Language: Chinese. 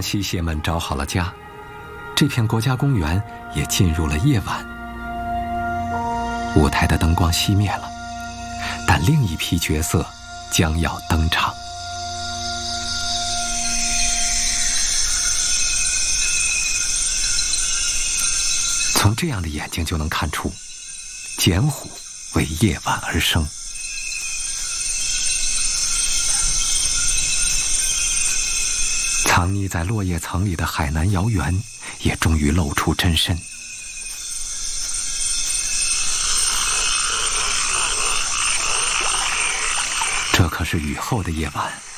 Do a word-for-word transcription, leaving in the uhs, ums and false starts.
西邪们找好了家，这片国家公园也进入了夜晚。舞台的灯光熄灭了，但另一批角色将要登场。从这样的眼睛就能看出，简虎为夜晚而生。藏匿在落叶层里的海南瑶源也终于露出真身。这可是雨后的夜晚，